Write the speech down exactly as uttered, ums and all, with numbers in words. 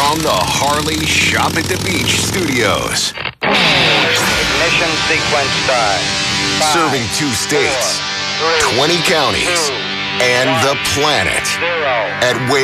from the Harley Shop at the Beach studios. Ignition sequence start. Five, Serving two states, four, three, twenty counties, two, and one, the planet zero. at